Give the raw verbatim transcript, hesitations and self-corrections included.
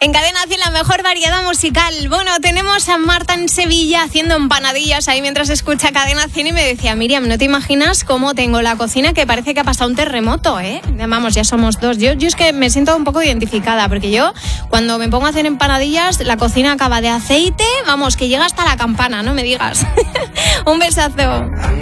En Cadena cien, la mejor variedad musical. Bueno, tenemos a Marta en Sevilla haciendo empanadillas ahí mientras escucha Cadena cien y me decía, Miriam, no te imaginas cómo tengo la cocina que parece que ha pasado un terremoto, ¿eh? Vamos, ya somos dos. Yo, yo es que me siento un poco identificada porque yo cuando me pongo a hacer empanadillas la cocina acaba de aceite, vamos, que llega hasta la campana, no me digas. Un besazo.